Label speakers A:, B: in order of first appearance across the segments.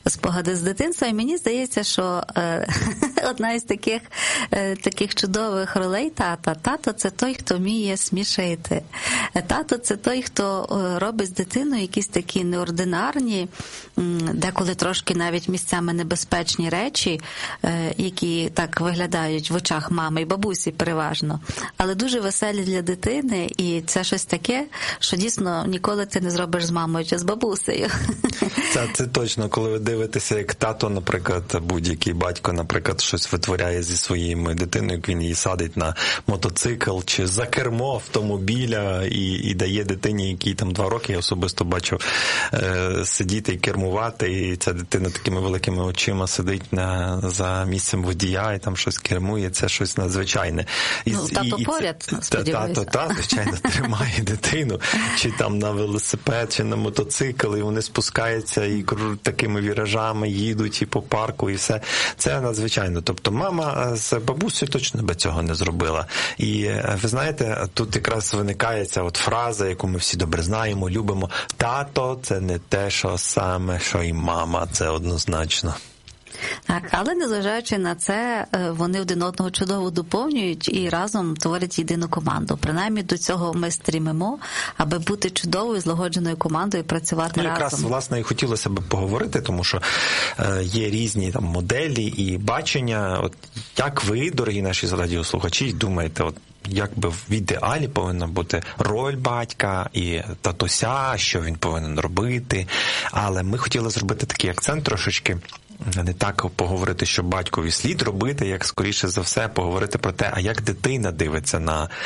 A: спогади з дитинства, і мені здається, що одна із таких чудових ролей тата. Тато – це той, хто вміє смішити. Тато – це той, хто робить з дитиною якісь такі неординарні, деколи трошки навіть місцями небезпечні речі, які так виглядають в очах мами і бабусі переважно, але дуже веселі для дитини, і це щось таке, що дійсно ніколи ти не зробиш з мамою чи з бабусею.
B: Це точно, коли ви дивитеся, як тато, наприклад, будь-який батько, наприклад, щось витворяє зі своєю дитиною, як він її садить на мотоцикл чи за кермо автомобіля і дає дитині, якій там 2 роки, я особисто бачив, сидіти і кермувати, і ця дитина такими великими очима сидить за місцем водія і там щось кермує, це щось надзвичайне.
A: Тато поряд, сподіваюся.
B: Тато, звичайно, тримає дитину, чи там на велосипед, чи на мотоцикл, і вони спускаються і такими віражами їдуть і по парку, і все. Це надзвичайно. Тобто мама з бабусею точно би цього не зробила. І ви знаєте, тут якраз виникає ця от фраза, яку ми всі добре знаємо, любимо. Тато – це не те, що саме, що і мама. Це однозначно.
A: Так, але незважаючи на це, вони один одного чудово доповнюють і разом творять єдину команду. Принаймні до цього ми стрімимо, аби бути чудовою, злагодженою командою і працювати разом.
B: Якраз, власне, і хотілося б поговорити, тому що є різні там моделі і бачення. От як ви, дорогі наші радіослухачі, думаєте, от як би в ідеалі повинна бути роль батька і татуся, що він повинен робити. Але ми хотіли зробити такий акцент трошечки, не так поговорити, що батькові слід робити, як скоріше за все поговорити про те, а як дитина дивиться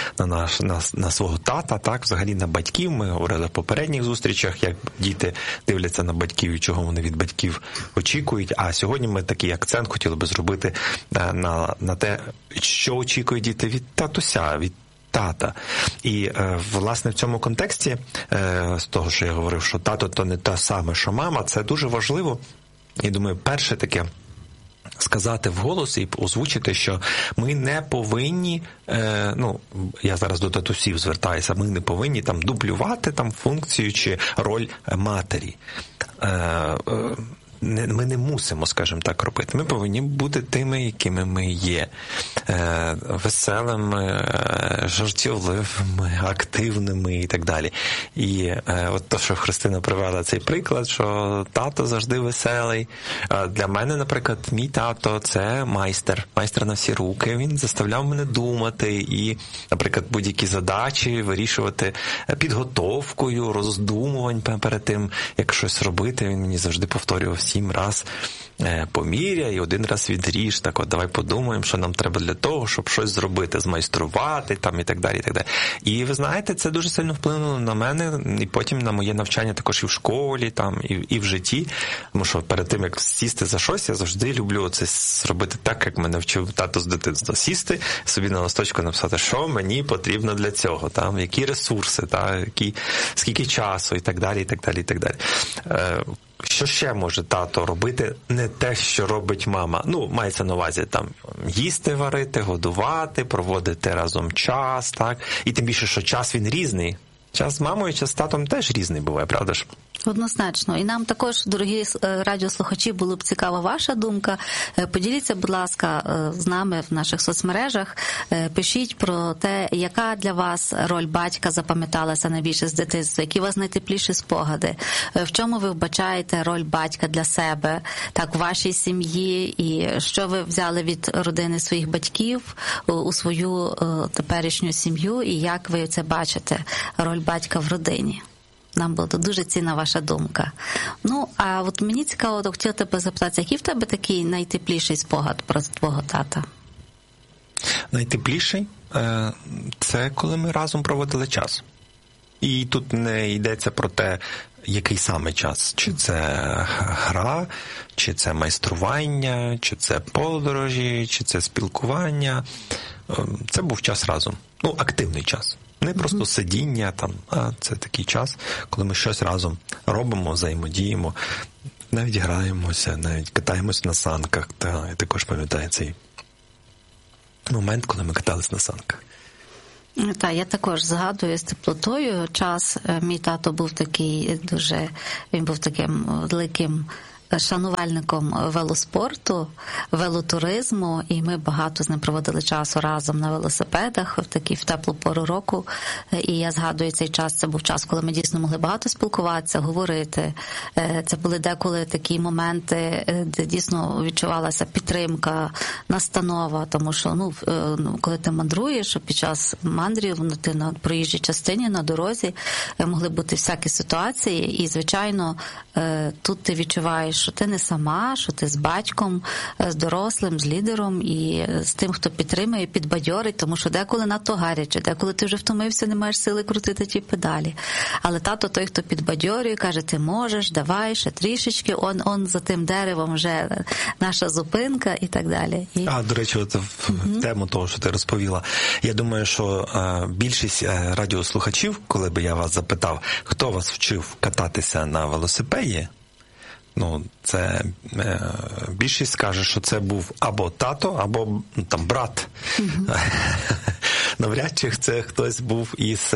B: на свого тата, так, взагалі на батьків. Ми говорили в попередніх зустрічах, як діти дивляться на батьків і чого вони від батьків очікують. А сьогодні ми такий акцент хотіли би зробити на те, що очікують діти від татуся, від тата. І, власне, в цьому контексті, з того, що я говорив, що тато – то не те саме, що мама, це дуже важливо. Я думаю, перше таке сказати вголос і озвучити, що ми не повинні, я зараз до татусів звертаюся, ми не повинні там дублювати там функцію чи роль матері. Ми не мусимо, скажімо так, робити. Ми повинні бути тими, якими ми є. Веселими, жартівливими, активними і так далі. І от то, що Христина привела цей приклад, що тато завжди веселий. Для мене, наприклад, мій тато – це майстер на всі руки. Він заставляв мене думати і, наприклад, будь-які задачі вирішувати підготовкою, роздумувань перед тим, як щось робити. Він мені завжди повторював 7 раз поміряй і 1 раз відріж. Так от, давай подумаємо, що нам треба для того, щоб щось зробити, змайструвати там і так далі, і так далі. І ви знаєте, це дуже сильно вплинуло на мене і потім на моє навчання також і в школі, там, і в житті. Тому що перед тим, як сісти за щось, я завжди люблю це зробити так, як мене вчив тато з дитинства. Сісти, собі на листочку написати, що мені потрібно для цього, там, які ресурси, скільки часу і так далі, і так далі, і так далі. Що ще може тато робити? Не те, що робить мама. Мається на увазі там їсти, варити, годувати, проводити разом час, так? І тим більше, що час він різний. Час з мамою, час з татом теж різний буває, правда ж?
A: Однозначно. І нам також, дорогі радіослухачі, було б цікава ваша думка. Поділіться, будь ласка, з нами в наших соцмережах. Пишіть про те, яка для вас роль батька запам'яталася найбільше з дитинства, які у вас найтепліші спогади, в чому ви вбачаєте роль батька для себе, так, в вашій сім'ї, і що ви взяли від родини своїх батьків у свою теперішню сім'ю, і як ви це бачите, роль батька в родині. Нам була дуже цінна ваша думка. А от мені цікаво, хотіла тебе запитати, який в тебе такий найтепліший спогад про твого тата?
B: Найтепліший – це коли ми разом проводили час. І тут не йдеться про те, який саме час. Чи це гра, чи це майстрування, чи це подорожі, чи це спілкування. Це був час разом. Активний час. Не просто сидіння там, а це такий час, коли ми щось разом робимо, взаємодіємо, навіть граємося, навіть катаємось на санках. Я також пам'ятаю цей момент, коли ми катались на санках.
A: Так, я також згадую з теплотою час. Мій тато був такий він був таким великим шанувальником велоспорту, велотуризму, і ми багато з ним проводили часу разом на велосипедах в теплу пору року. І я згадую цей час, це був час, коли ми дійсно могли багато спілкуватися, говорити. Це були деколи такі моменти, де дійсно відчувалася підтримка, настанова, тому що коли ти мандруєш, під час мандрів, ти на проїжджій частині, на дорозі, могли бути всякі ситуації, і, звичайно, тут ти відчуваєш, що ти не сама, що ти з батьком, з дорослим, з лідером і з тим, хто підтримує, підбадьорить, тому що деколи надто гаряче, деколи ти вже втомився, не маєш сили крутити ті педалі. Але тато той, хто підбадьорює, каже, ти можеш, давай, ще трішечки, он за тим деревом вже наша зупинка і так далі.
B: До речі, от в тему того, що ти розповіла, я думаю, що більшість радіослухачів, коли би я вас запитав, хто вас вчив кататися на велосипеді, це більшість скаже, що це був або тато, або брат. Навряд чи це хтось був із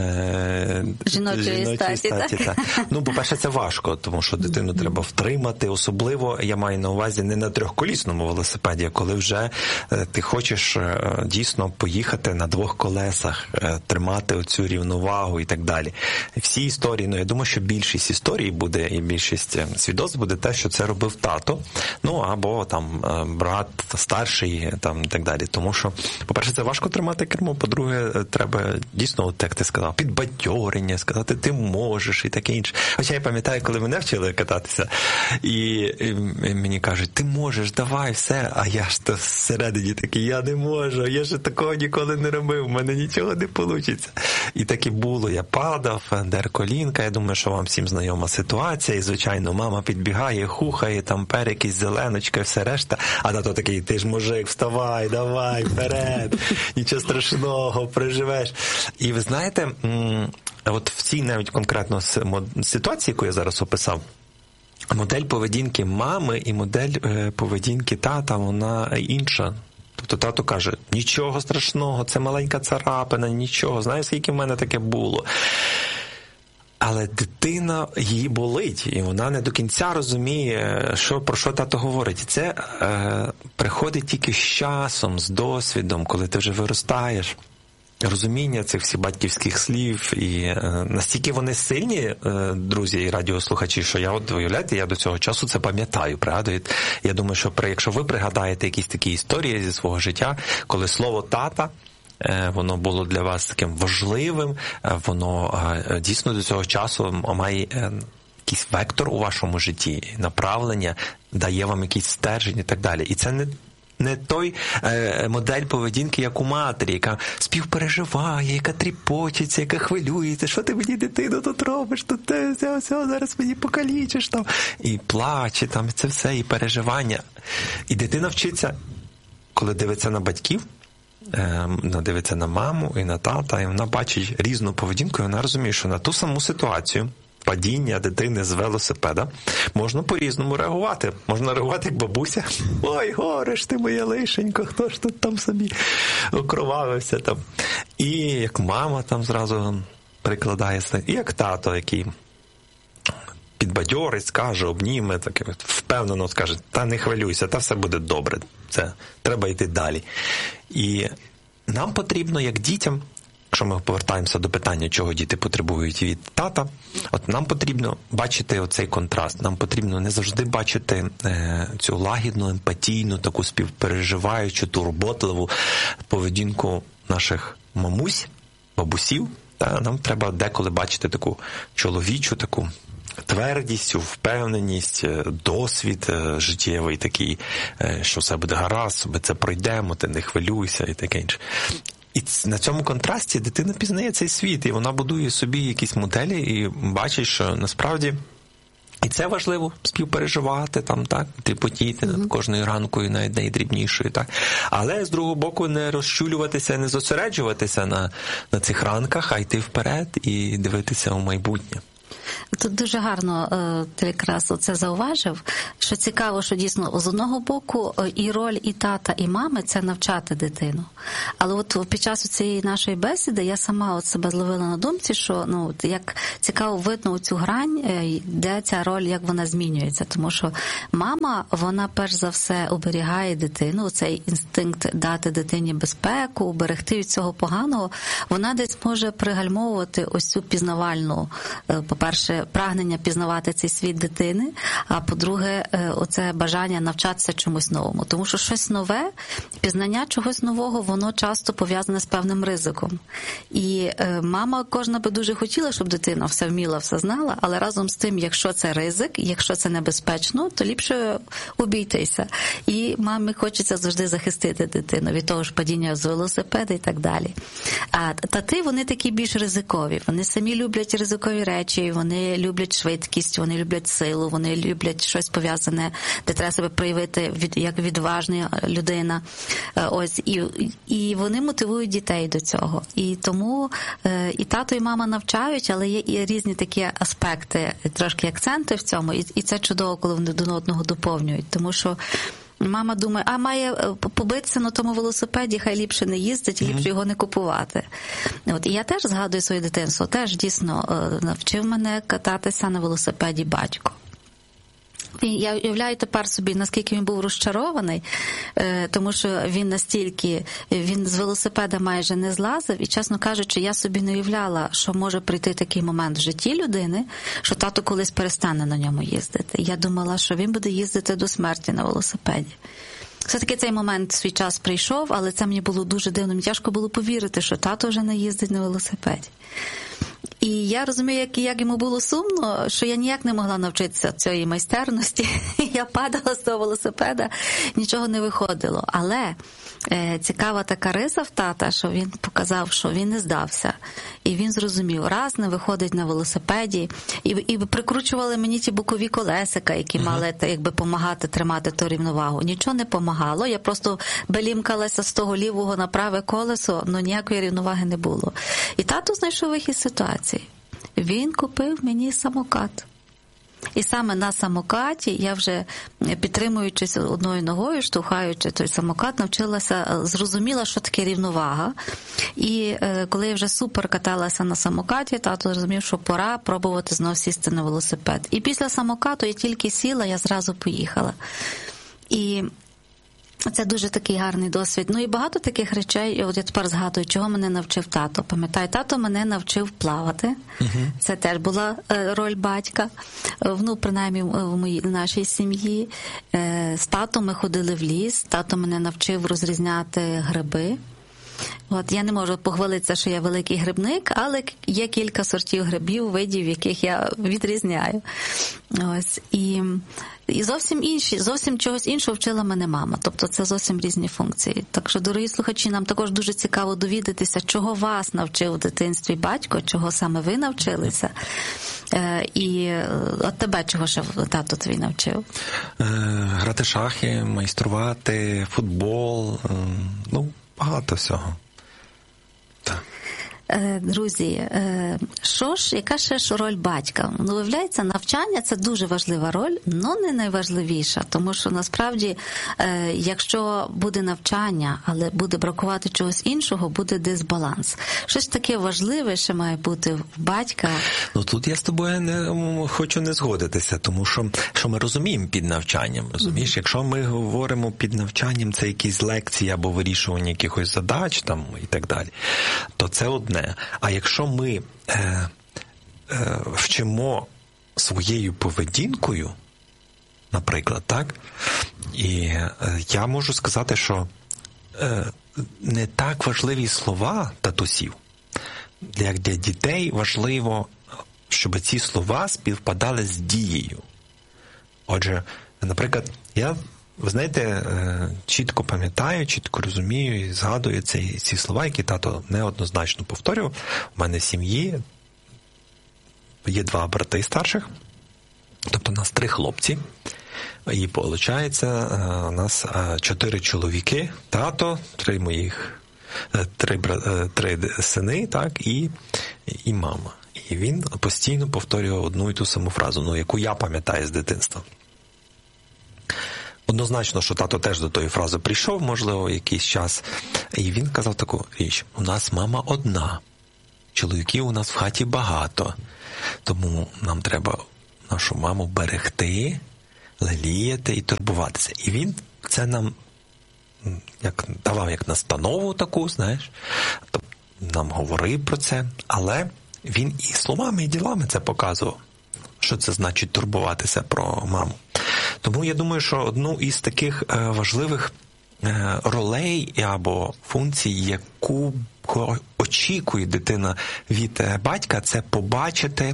A: жіночої статі.
B: По-перше, це важко, тому що дитину треба втримати. Особливо, я маю на увазі, не на трьохколісному велосипеді, а коли вже ти хочеш дійсно поїхати на двох колесах, тримати оцю рівновагу і так далі. Всі історії, я думаю, що більшість історій буде, і більшість свідоцтв буде те, що це робив тато, або брат старший, і так далі. Тому що, по-перше, це важко тримати кермо, по-друге, треба дійсно, як ти сказав, підбадьорення, сказати, ти можеш і таке інше. Хоча я пам'ятаю, коли мене вчили кататися, і мені кажуть, ти можеш, давай, все, а я ж то всередині такий, я не можу, я ж такого ніколи не робив, в мене нічого не вийде. І так і було, я падав, дер колінка, я думаю, що вам всім знайома ситуація, і, звичайно, мама підбігає, хухає, там перекись, зеленочка, все решта, а тато такий, ти ж мужик, вставай, давай, вперед, нічого страшного, переживеш. І ви знаєте, от в цій навіть конкретно ситуації, яку я зараз описав, модель поведінки мами і модель поведінки тата, вона інша. Тобто тато каже, нічого страшного, це маленька царапина, нічого, знаєш, скільки в мене таке було. Але дитина, її болить, і вона не до кінця розуміє, про що тато говорить. І це приходить тільки з часом, з досвідом, коли ти вже виростаєш. Розуміння цих всіх батьківських слів, і настільки вони сильні, друзі і радіослухачі, що я до цього часу це пам'ятаю, правда? Я думаю, що якщо ви пригадаєте якісь такі історії зі свого життя, коли слово «тата», воно було для вас таким важливим, воно дійсно до цього часу має якийсь вектор у вашому житті, направлення, дає вам якийсь стержень і так далі. І це не той модель поведінки, як у матері, яка співпереживає, яка тріпочеться, яка хвилюється, що ти мені, дитино, тут робиш, тут все, зараз мені покалічиш, і плаче, це все, і переживання. І дитина вчиться, коли дивиться на батьків, дивиться на маму і на тата, і вона бачить різну поведінку, і вона розуміє, що на ту саму ситуацію, падіння дитини з велосипеда, можна по-різному реагувати. Можна реагувати як бабуся. Ой, горе ж ти, моя лишенько, хто ж тут там собі окровавився там. І як мама там зразу прикладає, і як тато, який підбадьорить, скаже, обніме, таке впевнено скаже, та не хвилюйся, та все буде добре. Це треба йти далі. І нам потрібно, як дітям, якщо ми повертаємося до питання, чого діти потребують від тата, от нам потрібно бачити оцей контраст. Нам потрібно не завжди бачити цю лагідну, емпатійну, таку співпереживаючу, турботливу поведінку наших мамусь, бабусів. Нам треба деколи бачити таку чоловічу, таку твердість, впевненість, досвід життєвий такий, що все буде гаразд, ми це пройдемо, ти не хвилюйся і таке інше. І на цьому контрасті дитина пізнає цей світ, і вона будує собі якісь моделі і бачить, що насправді і це важливо, співпереживати, тріпотіти над кожною ранкою, навіть найдрібнішою, так. Але, з другого боку, не розчулюватися, не зосереджуватися на цих ранках, а йти вперед і дивитися у майбутнє.
A: Тут дуже гарно ти якраз оце зауважив, що цікаво, що дійсно з одного боку і роль і тата, і мами – це навчати дитину. Але от під час цієї нашої бесіди я сама от себе зловила на думці, що як цікаво видно цю грань, де ця роль, як вона змінюється. Тому що мама, вона перш за все оберігає дитину, цей інстинкт дати дитині безпеку, уберегти від цього поганого, вона десь може пригальмовувати ось цю пізнавальну, по-перше, прагнення пізнавати цей світ дитини, а по-друге, оце бажання навчатися чомусь новому. Тому що щось нове, пізнання чогось нового, воно часто пов'язане з певним ризиком. І мама кожна би дуже хотіла, щоб дитина все вміла, все знала, але разом з тим, якщо це ризик, якщо це небезпечно, то ліпше обійтися. І мамі хочеться завжди захистити дитину від того ж падіння з велосипеда і так далі. А тати, вони такі більш ризикові. Вони самі люблять ризикові речі, вони люблять швидкість, вони люблять силу, вони люблять щось пов'язане, де треба себе проявити як відважна людина. Ось, і вони мотивують дітей до цього. І тому і тато, і мама навчають, але є і різні такі аспекти, трошки акценти в цьому, і це чудово, коли вони один одного доповнюють. Тому що мама думає, має побитися на тому велосипеді, хай ліпше не їздить, ліпше його не купувати. От, і я теж згадую своє дитинство, теж дійсно навчив мене кататися на велосипеді батько. Я уявляю тепер собі, наскільки він був розчарований, тому що він з велосипеда майже не злазив, і, чесно кажучи, я собі не уявляла, що може прийти такий момент в житті людини, що тато колись перестане на ньому їздити. Я думала, що він буде їздити до смерті на велосипеді. Все-таки цей момент свій час прийшов, але це мені було дуже дивно. Мені тяжко було повірити, що тато вже не їздить на велосипеді. І я розумію, як йому було сумно, що я ніяк не могла навчитися цієї майстерності. Я падала з того велосипеда, нічого не виходило. Але цікава така риса в тата, що він показав, що він не здався. І він зрозумів, раз не виходить на велосипеді, і прикручували мені ті бокові колесика, які мали допомагати тримати ту рівновагу. Нічого не помагало, я просто белімкалася з того лівого на праве колесо, але ніякої рівноваги не було. І тато знайшов вихід з ситуації. Він купив мені самокат. І саме на самокаті я вже, підтримуючись одною ногою, штовхаючи той самокат, навчилася, зрозуміла, що таке рівновага. І коли я вже супер каталася на самокаті, тато зрозумів, що пора пробувати знов сісти на велосипед. І після самокату я тільки сіла, я зразу поїхала. І це дуже такий гарний досвід. І багато таких речей, от я тепер згадую, чого мене навчив тато. Пам'ятаю, тато мене навчив плавати. Це теж була роль батька. Принаймні в нашій сім'ї. З татом ми ходили в ліс. Тато мене навчив розрізняти гриби. От я не можу похвалитися, що я великий грибник, але є кілька сортів грибів, видів, яких я відрізняю. Ось. І зовсім чогось іншого вчила мене мама. Тобто це зовсім різні функції. Так що, дорогі слухачі, нам також дуже цікаво довідатися, чого вас навчив у дитинстві батько, чого саме ви навчилися. І от тебе чого ще тато твій навчив?
B: Грати шахи, майструвати, футбол, багато всього. Так.
A: Друзі, яка ще ж роль батька? Виявляється, навчання – це дуже важлива роль, але не найважливіша, тому що насправді, якщо буде навчання, але буде бракувати чогось іншого, буде дисбаланс. Щось таке важливе ще має бути в батька.
B: Тут я з тобою хочу не згодитися, тому що ми розуміємо під навчанням, розумієш? Якщо ми говоримо під навчанням, це якісь лекції або вирішування якихось задач там і так далі, то це одне. А якщо ми вчимо своєю поведінкою, наприклад, так, і я можу сказати, що не так важливі слова татусів. Для дітей важливо, щоб ці слова співпадали з дією. Отже, наприклад, ви знаєте, чітко пам'ятаю, чітко розумію і згадую ці слова, які тато неоднозначно повторював. У мене в сім'ї є 2 брати старших, тобто у нас 3 хлопці. І, виходить, у нас 4 чоловіки, тато, 3 моїх, 3 сини, так, і мама. І він постійно повторював одну і ту саму фразу, яку я пам'ятаю з дитинства. Однозначно, що тато теж до тої фрази прийшов, можливо, якийсь час, і він казав таку річ: у нас мама одна, чоловіків у нас в хаті багато, тому нам треба нашу маму берегти, леліяти і турбуватися. І він це нам давав як настанову таку, знаєш, нам говорив про це, але він і словами, і ділами це показував, що це значить турбуватися про маму. Тому я думаю, що одну із таких важливих ролей або функцій, яку очікує дитина від батька, це побачити,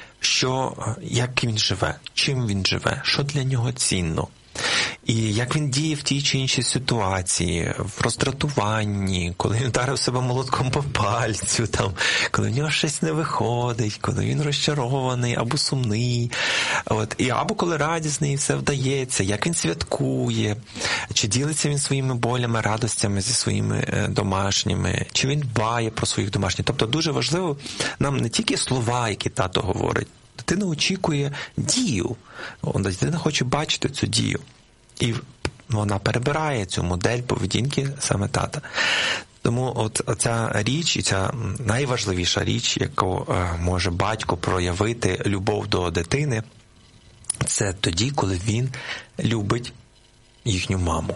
B: як він живе, чим він живе, що для нього цінно. І як він діє в тій чи іншій ситуації, в роздратуванні, коли він вдарив себе молотком по пальцю, коли в нього щось не виходить, коли він розчарований або сумний, або коли радісний і все вдається, як він святкує, чи ділиться він своїми болями, радостями зі своїми домашніми, чи він дбає про своїх домашніх. Тобто дуже важливо нам не тільки слова, які тато говорить, дитина очікує дію. Дитина хоче бачити цю дію. І вона перебирає цю модель поведінки саме тата. Тому оця річ, і ця найважливіша річ, яку може батько проявити любов до дитини, це тоді, коли він любить їхню маму.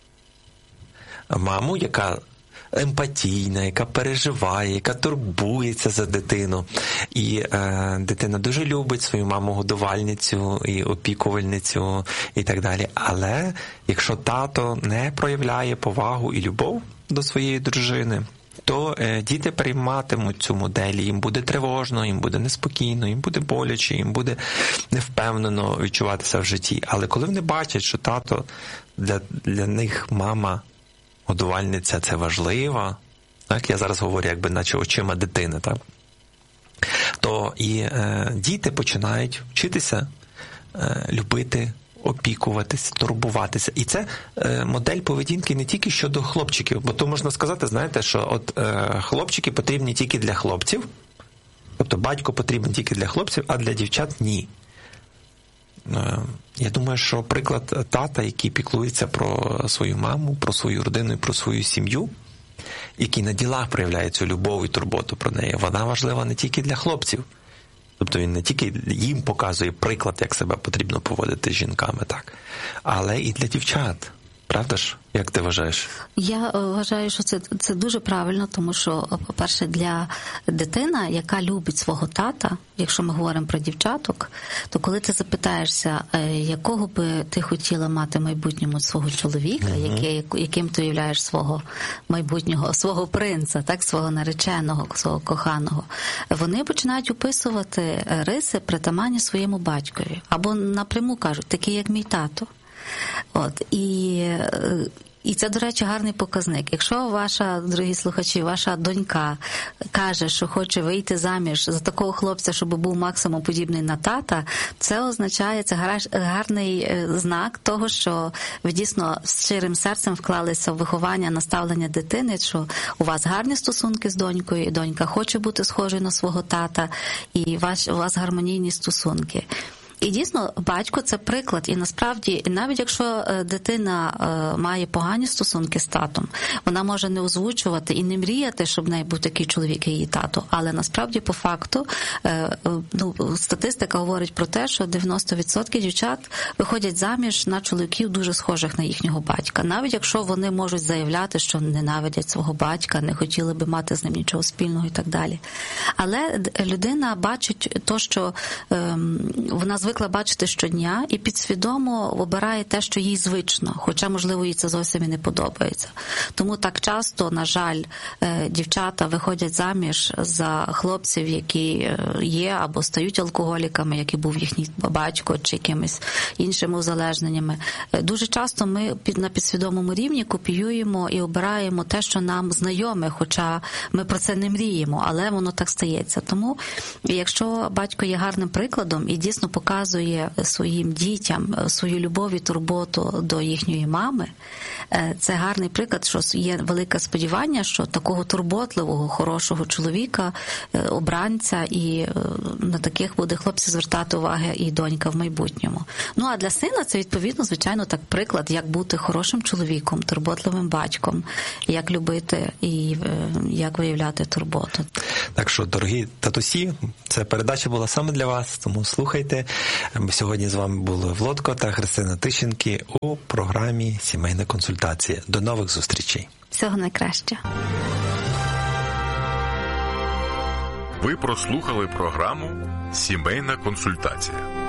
B: Маму, яка емпатійна, яка переживає, яка турбується за дитину. І дитина дуже любить свою маму-годувальницю і опікувальницю і так далі. Але якщо тато не проявляє повагу і любов до своєї дружини, то діти прийматимуть цю модель, їм буде тривожно, їм буде неспокійно, їм буде боляче, їм буде невпевнено відчуватися в житті. Але коли вони бачать, що тато для них мама годувальниця – це важливо, так, я зараз говорю, наче очима дитини, так, то і діти починають вчитися любити, опікуватися, турбуватися. І це модель поведінки не тільки щодо хлопчиків, бо то можна сказати, знаєте, що хлопчики потрібні тільки для хлопців, тобто батько потрібен тільки для хлопців, а для дівчат – ні. Я думаю, що приклад тата, який піклується про свою маму, про свою родину і про свою сім'ю, який на ділах проявляє цю любов і турботу про неї, вона важлива не тільки для хлопців. Тобто він не тільки їм показує приклад, як себе потрібно поводити з жінками, так, але і для дівчат. Правда ж? Як ти вважаєш?
A: Я вважаю, що це дуже правильно, тому що, по-перше, для дитина, яка любить свого тата, якщо ми говоримо про дівчаток, то коли ти запитаєшся, якого би ти хотіла мати в майбутньому свого чоловіка, яким ти уявляєш свого майбутнього, свого принца, так, свого нареченого, свого коханого, вони починають описувати риси, притаманні своєму батькові. Або напряму кажуть, такий, як мій тато. І це, до речі, гарний показник. Якщо ваша, дорогі слухачі, ваша донька каже, що хоче вийти заміж за такого хлопця, щоб був максимум подібний на тата, це означає, це гарний знак того, що ви дійсно з щирим серцем вклалися в виховання, наставлення дитини, що у вас гарні стосунки з донькою, і донька хоче бути схожою на свого тата, і у вас гармонійні стосунки. І дійсно, батько – це приклад. І насправді, навіть якщо дитина має погані стосунки з татом, вона може не озвучувати і не мріяти, щоб в неї був такий чоловік, як її тато. Але насправді, по факту, статистика говорить про те, що 90% дівчат виходять заміж на чоловіків дуже схожих на їхнього батька. Навіть якщо вони можуть заявляти, що ненавидять свого батька, не хотіли би мати з ним нічого спільного і так далі. Але людина бачить то, що вона звикла бачити щодня і підсвідомо обирає те, що їй звично, хоча, можливо, їй це зовсім і не подобається. Тому так часто, на жаль, дівчата виходять заміж за хлопців, які є або стають алкоголіками, який був їхній батько, чи якимись іншими узалежненнями. Дуже часто ми на підсвідомому рівні копіюємо і обираємо те, що нам знайоме, хоча ми про це не мріємо, але воно так стається. Тому, якщо батько є гарним прикладом і дійсно показує своїм дітям свою любов і турботу до їхньої мами, це гарний приклад, що є велике сподівання, що такого турботливого, хорошого чоловіка, обранця, і на таких буде хлопці звертати уваги і донька в майбутньому. Ну, а для сина це, відповідно, звичайно, так приклад, як бути хорошим чоловіком, турботливим батьком, як любити і як виявляти турботу.
B: Так що, дорогі татусі, ця передача була саме для вас, тому слухайте. Сьогодні з вами були Володко та Христина Тищенки у програмі «Сімейна консультація». До нових зустрічей.
A: Всього найкращого.
C: Ви прослухали програму «Сімейна консультація».